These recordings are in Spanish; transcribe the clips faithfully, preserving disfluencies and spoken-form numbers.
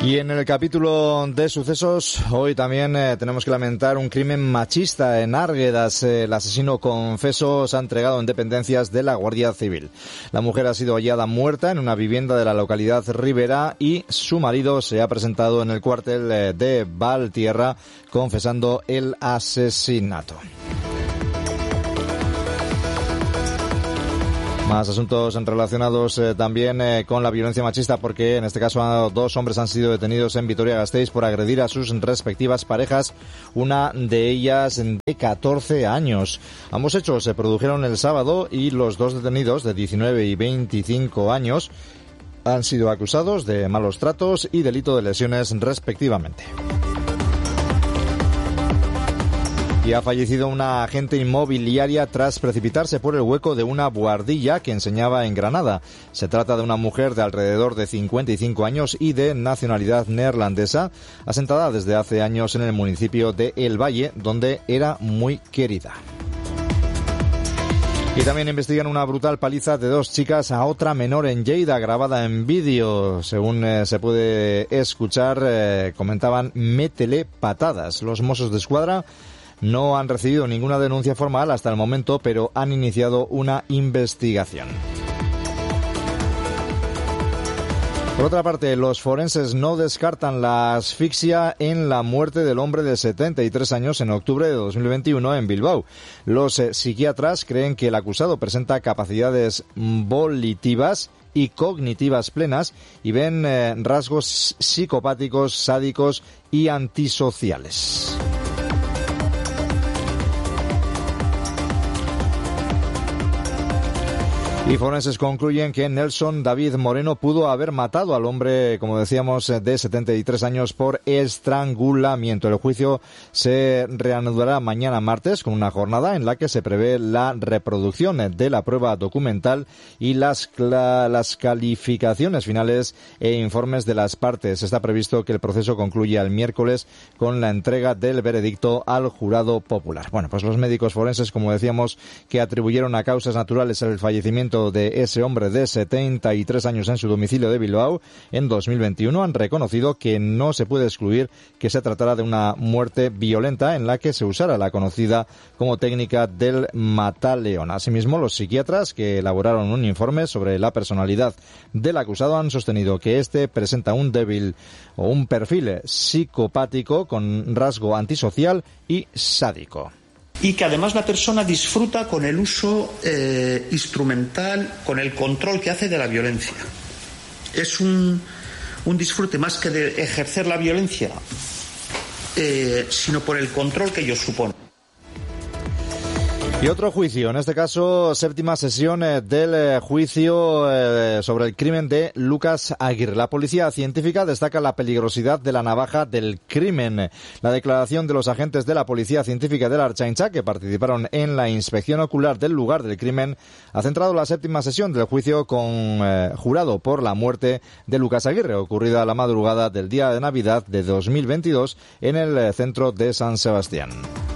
Y en el capítulo de sucesos, hoy también eh, tenemos que lamentar un crimen machista en Árguedas. El asesino confeso se ha entregado en dependencias de la Guardia Civil. La mujer ha sido hallada muerta en una vivienda de la localidad Ribera y su marido se ha presentado en el cuartel de Valtierra confesando el asesinato. Más asuntos relacionados eh, también eh, con la violencia machista, porque en este caso dos hombres han sido detenidos en Vitoria-Gasteiz por agredir a sus respectivas parejas, una de ellas de catorce años. Ambos hechos se produjeron el sábado y los dos detenidos de diecinueve y veinticinco años han sido acusados de malos tratos y delito de lesiones respectivamente. Y ha fallecido una agente inmobiliaria tras precipitarse por el hueco de una buhardilla que enseñaba en Granada. Se trata de una mujer de alrededor de cincuenta y cinco años y de nacionalidad neerlandesa, asentada desde hace años en el municipio de El Valle, donde era muy querida. Y también investigan una brutal paliza de dos chicas a otra menor en Lleida, grabada en vídeo. Según eh, se puede escuchar, eh, comentaban métele patadas. Los Mossos de Escuadra no han recibido ninguna denuncia formal hasta el momento, pero han iniciado una investigación. Por otra parte, los forenses no descartan la asfixia en la muerte del hombre de setenta y tres años en octubre de dos mil veintiuno en Bilbao. Los eh, psiquiatras creen que el acusado presenta capacidades volitivas y cognitivas plenas y ven eh, rasgos psicopáticos, sádicos y antisociales. Y forenses concluyen que Nelson David Moreno pudo haber matado al hombre, como decíamos, de setenta y tres años por estrangulamiento. El juicio se reanudará mañana martes con una jornada en la que se prevé la reproducción de la prueba documental y las, las calificaciones finales e informes de las partes. Está previsto que el proceso concluya el miércoles con la entrega del veredicto al jurado popular. Bueno, pues los médicos forenses, como decíamos, que atribuyeron a causas naturales el fallecimiento de ese hombre de setenta y tres años en su domicilio de Bilbao en dos mil veintiuno han reconocido que no se puede excluir que se tratara de una muerte violenta en la que se usara la conocida como técnica del mataleón. Asimismo, los psiquiatras que elaboraron un informe sobre la personalidad del acusado han sostenido que este presenta un débil o un perfil psicopático con rasgo antisocial y sádico. Y que además la persona disfruta con el uso eh, instrumental, con el control que hace de la violencia. Es un, un disfrute más que de ejercer la violencia, eh, sino por el control que ello supone. Y otro juicio, en este caso séptima sesión eh, del eh, juicio eh, sobre el crimen de Lucas Aguirre. La policía científica destaca la peligrosidad de la navaja del crimen. La declaración de los agentes de la policía científica de la Ertzaintza que participaron en la inspección ocular del lugar del crimen ha centrado la séptima sesión del juicio con eh, jurado por la muerte de Lucas Aguirre, ocurrida a la madrugada del día de Navidad de dos mil veintidós en el eh, centro de San Sebastián.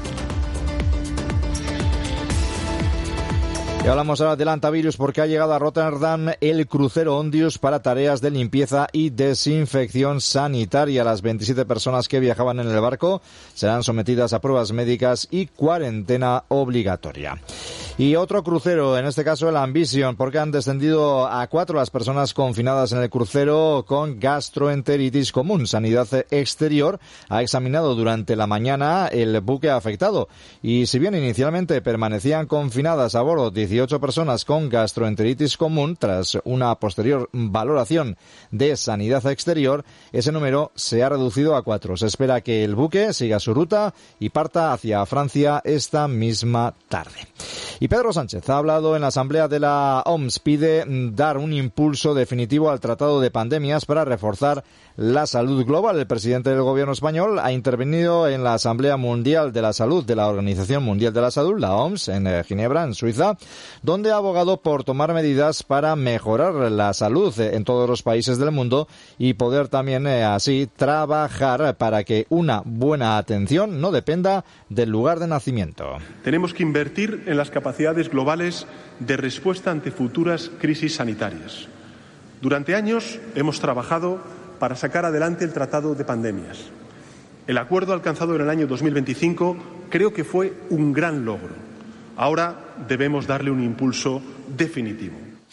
Y hablamos ahora del Antavirus porque ha llegado a Rotterdam el crucero Ondius para tareas de limpieza y desinfección sanitaria. Las veintisiete personas que viajaban en el barco serán sometidas a pruebas médicas y cuarentena obligatoria. Y otro crucero, en este caso el Ambition, porque han descendido a cuatro las personas confinadas en el crucero con gastroenteritis común. Sanidad Exterior ha examinado durante la mañana el buque afectado y si bien inicialmente permanecían confinadas a bordo dieciocho personas con gastroenteritis común, tras una posterior valoración de Sanidad Exterior, ese número se ha reducido a cuatro. Se espera que el buque siga su ruta y parta hacia Francia esta misma tarde. Y Pedro Sánchez ha hablado en la Asamblea de la O M S. Pide dar un impulso definitivo al Tratado de Pandemias para reforzar la salud global. El presidente del Gobierno español ha intervenido en la Asamblea Mundial de la Salud de la Organización Mundial de la Salud, la O M S, en Ginebra, en Suiza, donde ha abogado por tomar medidas para mejorar la salud en todos los países del mundo y poder también eh, así trabajar para que una buena atención no dependa del lugar de nacimiento. Tenemos que invertir en las capacidades globales de respuesta ante futuras crisis sanitarias. Durante años hemos trabajado para sacar adelante el Tratado de Pandemias. El acuerdo alcanzado en el año dos mil veinticinco creo que fue un gran logro. Ahora debemos darle un impulso definitivo.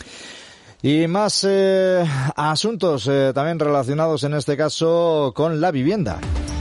Y más eh, asuntos eh, también relacionados en este caso con la vivienda.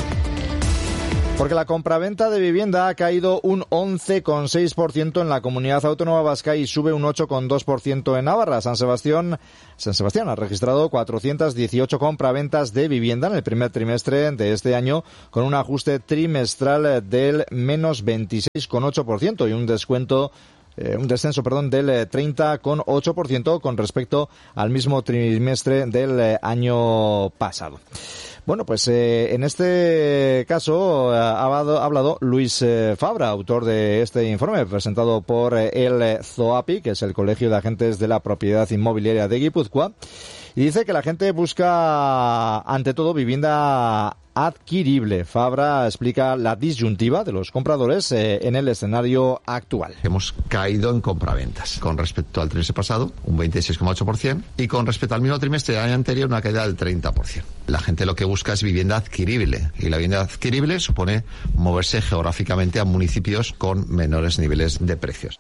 Porque la compraventa de vivienda ha caído un once coma seis por ciento en la Comunidad Autónoma Vasca y sube un ocho coma dos por ciento en Navarra. San Sebastián, San Sebastián ha registrado cuatrocientas dieciocho compraventas de vivienda en el primer trimestre de este año, con un ajuste trimestral del menos veintiséis coma ocho por ciento y un descuento Eh, un descenso, perdón, del treinta coma ocho por ciento con respecto al mismo trimestre del eh, año pasado. Bueno, pues eh, en este caso eh, ha hablado, ha hablado Luis eh, Fabra, autor de este informe presentado por eh, el ZOAPI, que es el Colegio de Agentes de la Propiedad Inmobiliaria de Guipúzcoa, y dice que la gente busca ante todo vivienda adquirible. Fabra explica la disyuntiva de los compradores eh, en el escenario actual. Hemos caído en compraventas con respecto al trimestre pasado, un veintiséis coma ocho por ciento, y con respecto al mismo trimestre del año anterior, una caída del treinta por ciento. La gente lo que busca es vivienda adquirible, y la vivienda adquirible supone moverse geográficamente a municipios con menores niveles de precios.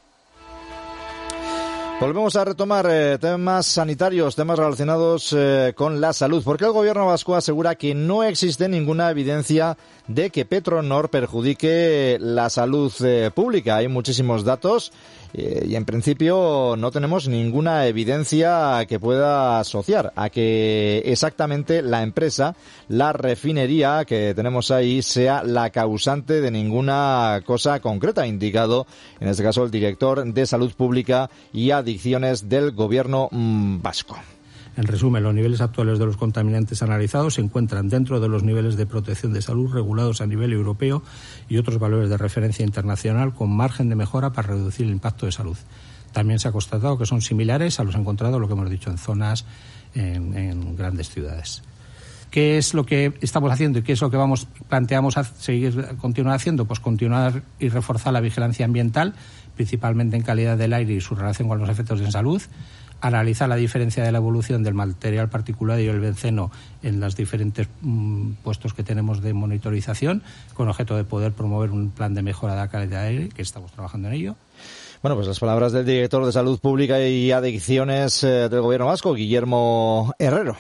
Volvemos a retomar eh, temas sanitarios, temas relacionados eh, con la salud, porque el gobierno vasco asegura que no existe ninguna evidencia de que Petronor perjudique la salud eh, pública. Hay muchísimos datos eh, y en principio no tenemos ninguna evidencia que pueda asociar a que exactamente la empresa, la refinería que tenemos ahí, sea la causante de ninguna cosa concreta, ha indicado en este caso el director de Salud Pública y Adicciones del gobierno mmm, vasco. En resumen, los niveles actuales de los contaminantes analizados se encuentran dentro de los niveles de protección de salud regulados a nivel europeo y otros valores de referencia internacional con margen de mejora para reducir el impacto de salud. También se ha constatado que son similares a los encontrados, lo que hemos dicho, en zonas, en, en grandes ciudades. ¿Qué es lo que estamos haciendo y qué es lo que vamos planteamos a seguir continuar haciendo? Pues continuar y reforzar la vigilancia ambiental, principalmente en calidad del aire y su relación con los efectos en salud. Analizar la diferencia de la evolución del material particulado y el benceno en los diferentes mm, puestos que tenemos de monitorización, con objeto de poder promover un plan de mejora de la calidad de aire, que estamos trabajando en ello. Bueno, pues las palabras del director de Salud Pública y Adicciones eh, del Gobierno vasco, Guillermo Herrero.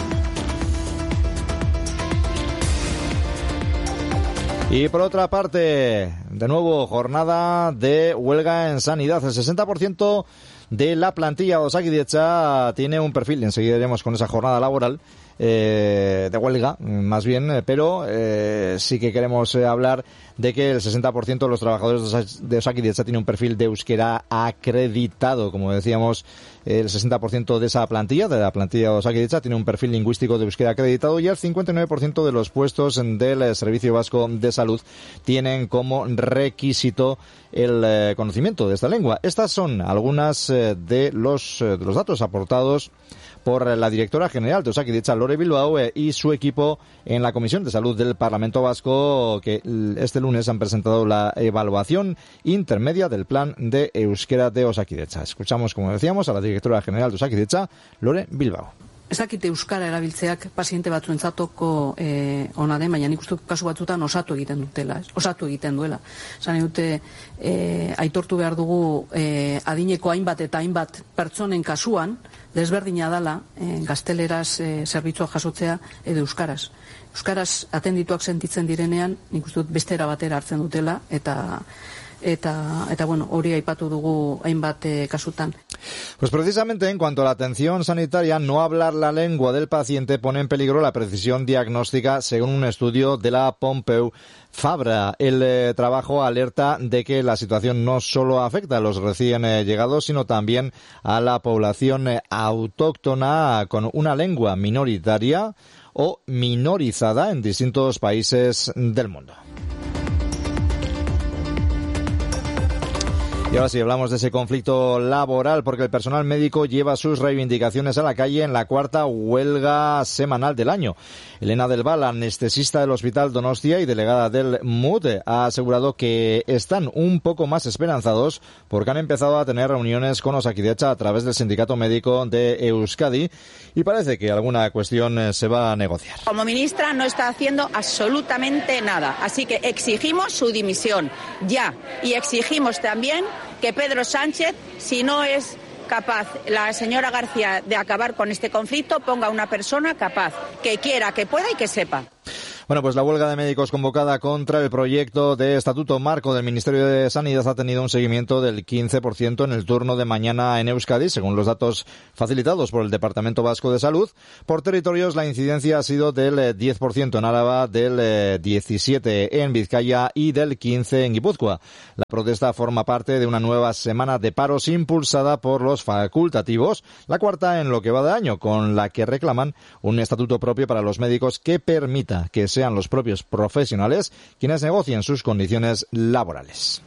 Y por otra parte, de nuevo, jornada de huelga en sanidad. El sesenta por ciento de la plantilla de Osakidetza tiene un perfil, enseguida iremos con esa jornada laboral, eh, de huelga, más bien, eh, pero eh, sí que queremos eh, hablar de que el sesenta por ciento de los trabajadores de Osakidetza tiene un perfil de euskera acreditado. Como decíamos, el sesenta por ciento de esa plantilla, de la plantilla de Osakidetza, tiene un perfil lingüístico de euskera acreditado y el cincuenta y nueve por ciento de los puestos del Servicio Vasco de Salud tienen como requisito el eh, conocimiento de esta lengua. Estas son algunas eh, de los eh, de los datos aportados por la directora general de Osakidetza, Lore Bilbao, eh, y su equipo en la Comisión de Salud del Parlamento Vasco, que este lunes han presentado la evaluación intermedia del plan de euskera de Osakidetza. Escuchamos, como decíamos, a la directora general de Osakidetza, Lore Bilbao. Ez dakit euskara erabiltzeak paziente batzuentzatoko eh, ona den, baina nik uste kasu batzutan osatu egiten dutela, osatu egiten duela. Esan dute eh, aitortu behar dugu eh, adineko hainbat eta hainbat pertsonen kasuan desberdina dala eh, gazteleraz eh, zerbitzua jasotzea edo euskaraz. Euskaraz atendituak sentitzen direnean, nik uste dut bestera batera hartzen dutela eta Eta, eta bueno, hori aipatu dugu hainbat eh, kasutan. Pues precisamente en cuanto a la atención sanitaria, no hablar la lengua del paciente pone en peligro la precisión diagnóstica, según un estudio de la Pompeu Fabra. El eh, trabajo alerta de que la situación no solo afecta a los recién eh, llegados, sino también a la población eh, autóctona con una lengua minoritaria o minorizada en distintos países del mundo. Y ahora sí, hablamos de ese conflicto laboral porque el personal médico lleva sus reivindicaciones a la calle en la cuarta huelga semanal del año. Elena del Val, anestesista del Hospital Donostia y delegada del M U D, ha asegurado que están un poco más esperanzados porque han empezado a tener reuniones con Osakidetza a través del Sindicato Médico de Euskadi y parece que alguna cuestión se va a negociar. Como ministra no está haciendo absolutamente nada, así que exigimos su dimisión ya y exigimos también que Pedro Sánchez, si no es capaz la señora García de acabar con este conflicto, ponga una persona capaz, que quiera, que pueda y que sepa. Bueno, pues la huelga de médicos convocada contra el proyecto de Estatuto Marco del Ministerio de Sanidad ha tenido un seguimiento del quince por ciento en el turno de mañana en Euskadi, según los datos facilitados por el Departamento Vasco de Salud. Por territorios, la incidencia ha sido del diez por ciento en Álava, del diecisiete por ciento en Vizcaya y del quince por ciento en Guipúzcoa. La protesta forma parte de una nueva semana de paros impulsada por los facultativos, la cuarta en lo que va de año, con la que reclaman un estatuto propio para los médicos que permita que se sean los propios profesionales quienes negocien sus condiciones laborales.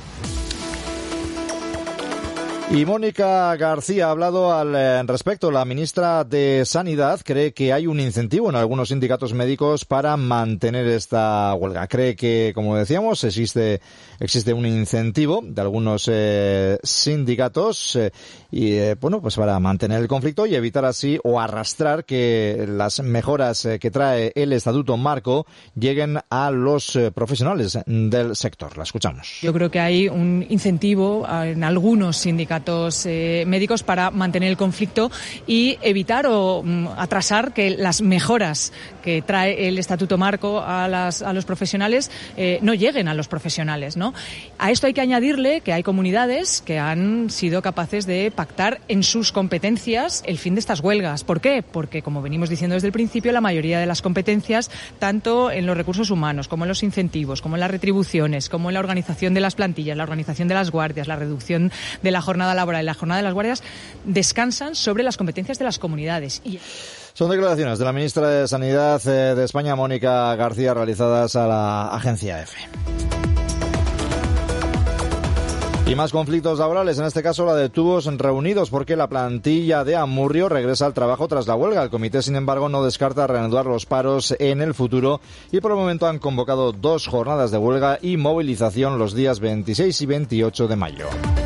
Y Mónica García ha hablado al respecto. La ministra de Sanidad cree que hay un incentivo en algunos sindicatos médicos para mantener esta huelga. Cree que, como decíamos, existe existe un incentivo de algunos eh, sindicatos eh, y eh, bueno, pues para mantener el conflicto y evitar así o arrastrar que las mejoras eh, que trae el Estatuto Marco lleguen a los eh, profesionales del sector. La escuchamos. Yo creo que hay un incentivo en algunos sindicatos Eh, médicos para mantener el conflicto y evitar o um, atrasar que las mejoras que trae el Estatuto Marco a, las, a los profesionales eh, no lleguen a los profesionales, ¿no? A esto hay que añadirle que hay comunidades que han sido capaces de pactar en sus competencias el fin de estas huelgas. ¿Por qué? Porque, como venimos diciendo desde el principio, la mayoría de las competencias, tanto en los recursos humanos, como en los incentivos, como en las retribuciones, como en la organización de las plantillas, la organización de las guardias, la reducción de la jornada laboral y la jornada de las guardias, descansan sobre las competencias de las comunidades. Y... Son declaraciones de la ministra de Sanidad eh, de España, Mónica García, realizadas a la agencia EFE. Y más conflictos laborales, en este caso la de tubos reunidos, porque la plantilla de Amurrio regresa al trabajo tras la huelga. El comité, sin embargo, no descarta reanudar los paros en el futuro y por el momento han convocado dos jornadas de huelga y movilización los días veintiséis y veintiocho de mayo.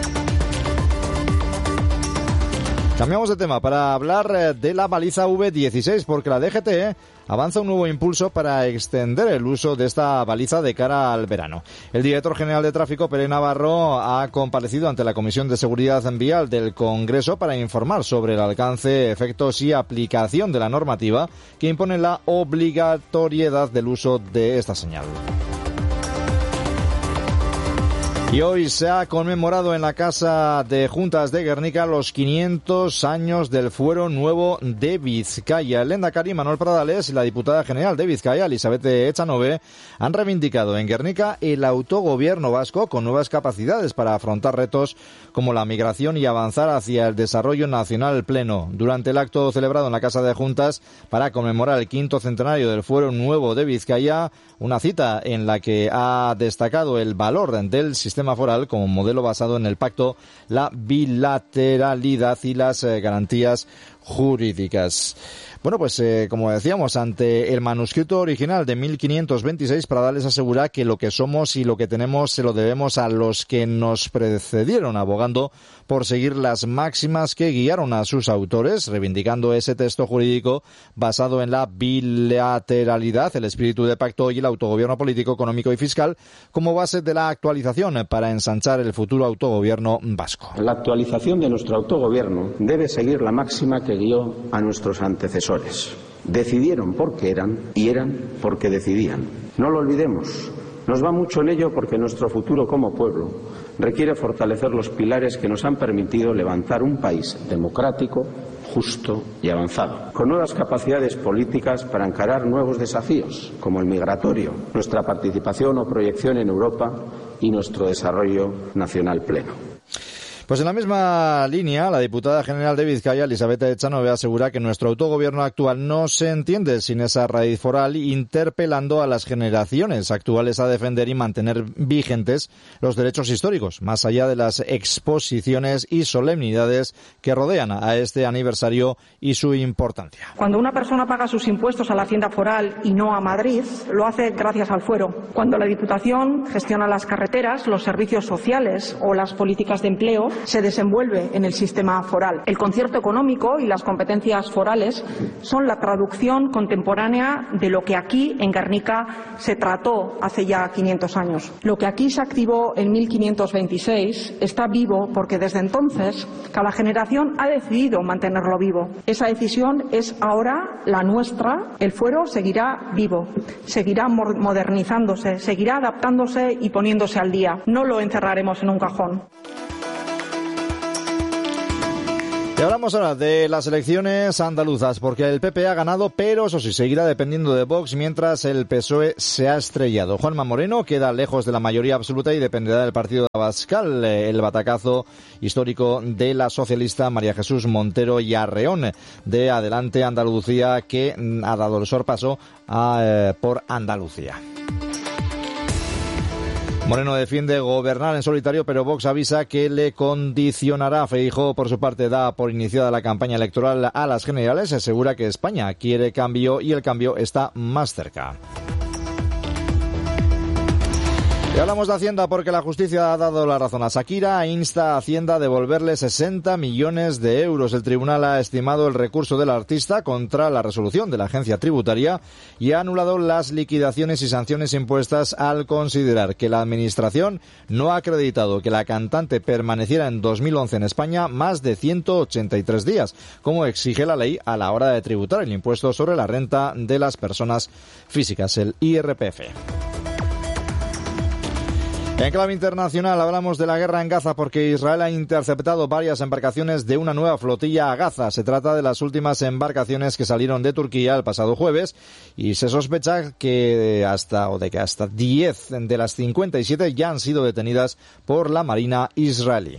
Cambiamos de tema para hablar de la baliza V dieciséis, porque la D G T avanza un nuevo impulso para extender el uso de esta baliza de cara al verano. El director general de Tráfico, Pere Navarro, ha comparecido ante la Comisión de Seguridad Vial del Congreso para informar sobre el alcance, efectos y aplicación de la normativa que impone la obligatoriedad del uso de esta señal. Y hoy se ha conmemorado en la Casa de Juntas de Guernica los quinientos años del Fuero Nuevo de Vizcaya. El lehendakari Manuel Pradales y la diputada general de Vizcaya, Elizabeth Echanove, han reivindicado en Guernica el autogobierno vasco con nuevas capacidades para afrontar retos como la migración y avanzar hacia el desarrollo nacional pleno. Durante el acto celebrado en la Casa de Juntas para conmemorar el quinto centenario del Fuero Nuevo de Vizcaya, una cita en la que ha destacado el valor del sistema foral como modelo basado en el pacto, la bilateralidad y las eh, garantías jurídicas. Bueno, pues eh, como decíamos, ante el manuscrito original de mil quinientos veintiséis, Pradales asegura que lo que somos y lo que tenemos se lo debemos a los que nos precedieron, abogando por seguir las máximas que guiaron a sus autores, reivindicando ese texto jurídico basado en la bilateralidad, el espíritu de pacto y el autogobierno político, económico y fiscal como base de la actualización para ensanchar el futuro autogobierno vasco. La actualización de nuestro autogobierno debe seguir la máxima que guió a nuestros antecesores. Decidieron porque eran y eran porque decidían. No lo olvidemos. Nos va mucho en ello porque nuestro futuro como pueblo requiere fortalecer los pilares que nos han permitido levantar un país democrático, justo y avanzado, con nuevas capacidades políticas para encarar nuevos desafíos, como el migratorio, nuestra participación o proyección en Europa y nuestro desarrollo nacional pleno. Pues en la misma línea, la diputada general de Vizcaya, Elizabeth Echanove, asegura que nuestro autogobierno actual no se entiende sin esa raíz foral, interpelando a las generaciones actuales a defender y mantener vigentes los derechos históricos, más allá de las exposiciones y solemnidades que rodean a este aniversario y su importancia. Cuando una persona paga sus impuestos a la Hacienda Foral y no a Madrid, lo hace gracias al fuero. Cuando la Diputación gestiona las carreteras, los servicios sociales o las políticas de empleo, se desenvuelve en el sistema foral. El concierto económico y las competencias forales son la traducción contemporánea de lo que aquí en Guernica se trató hace ya quinientos años. Lo que aquí se activó en mil quinientos veintiséis está vivo porque desde entonces cada generación ha decidido mantenerlo vivo. Esa decisión es ahora la nuestra. El fuero seguirá vivo, seguirá modernizándose, seguirá adaptándose y poniéndose al día. No lo encerraremos en un cajón. Y hablamos ahora de las elecciones andaluzas, porque el P P ha ganado, pero eso sí, seguirá dependiendo de Vox, mientras el P S O E se ha estrellado. Juanma Moreno queda lejos de la mayoría absoluta y dependerá del partido de Abascal, el batacazo histórico de la socialista María Jesús Montero y Arreón, de Adelante Andalucía, que ha dado el sorpaso a, eh, por Andalucía. Moreno defiende gobernar en solitario, pero Vox avisa que le condicionará. Feijóo, por su parte, da por iniciada la campaña electoral a las generales. Asegura que España quiere cambio y el cambio está más cerca. Y hablamos de Hacienda porque la justicia ha dado la razón a Shakira, insta a Hacienda a devolverle sesenta millones de euros. El tribunal ha estimado el recurso del artista contra la resolución de la agencia tributaria y ha anulado las liquidaciones y sanciones impuestas al considerar que la administración no ha acreditado que la cantante permaneciera en dos mil once en España más de ciento ochenta y tres días, como exige la ley a la hora de tributar el impuesto sobre la renta de las personas físicas, el I R P F. En clave internacional hablamos de la guerra en Gaza porque Israel ha interceptado varias embarcaciones de una nueva flotilla a Gaza. Se trata de las últimas embarcaciones que salieron de Turquía el pasado jueves y se sospecha que hasta o de que hasta diez de las cincuenta y siete ya han sido detenidas por la Marina israelí.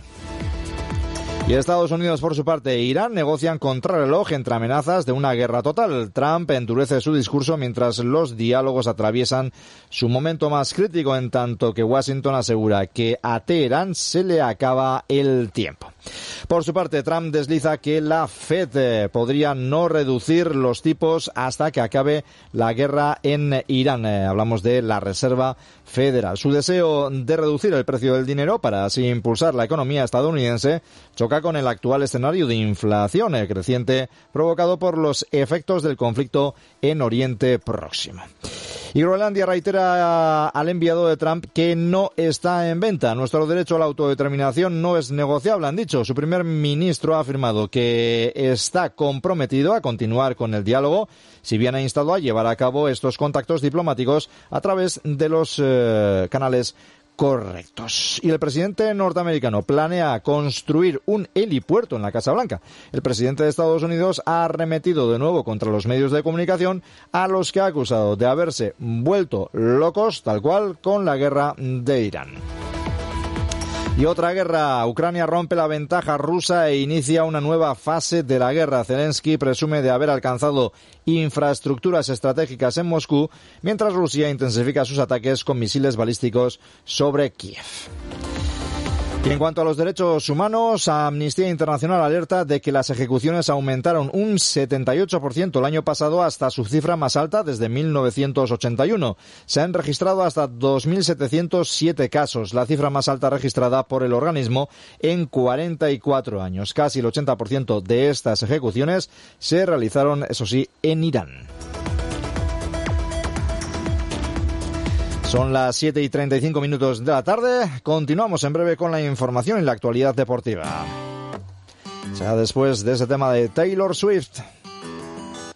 Y Estados Unidos, por su parte, e Irán negocian contrarreloj entre amenazas de una guerra total. Trump endurece su discurso mientras los diálogos atraviesan su momento más crítico, en tanto que Washington asegura que a Teherán se le acaba el tiempo. Por su parte, Trump desliza que la Fed podría no reducir los tipos hasta que acabe la guerra en Irán. Eh, hablamos de la Reserva Federal. Su deseo de reducir el precio del dinero para así impulsar la economía estadounidense choca con el actual escenario de inflación eh, creciente provocado por los efectos del conflicto en Oriente Próximo. Y Groenlandia reitera al enviado de Trump que no está en venta. Nuestro derecho a la autodeterminación no es negociable, han dicho. Su primer ministro ha afirmado que está comprometido a continuar con el diálogo, si bien ha instado a llevar a cabo estos contactos diplomáticos a través de los eh, canales correctos. Y el presidente norteamericano planea construir un helipuerto en la Casa Blanca. El presidente de Estados Unidos ha arremetido de nuevo contra los medios de comunicación, a los que ha acusado de haberse vuelto locos, tal cual, con la guerra de Irán. Y otra guerra. Ucrania rompe la ventaja rusa e inicia una nueva fase de la guerra. Zelensky presume de haber alcanzado infraestructuras estratégicas en Moscú, mientras Rusia intensifica sus ataques con misiles balísticos sobre Kiev. Y en cuanto a los derechos humanos, Amnistía Internacional alerta de que las ejecuciones aumentaron un setenta y ocho por ciento el año pasado hasta su cifra más alta desde mil novecientos ochenta y uno. Se han registrado hasta dos mil setecientos siete casos, la cifra más alta registrada por el organismo en cuarenta y cuatro años. Casi el ochenta por ciento de estas ejecuciones se realizaron, eso sí, en Irán. Son las siete y treinta y cinco minutos de la tarde. Continuamos en breve con la información y la actualidad deportiva. Será después de ese tema de Taylor Swift.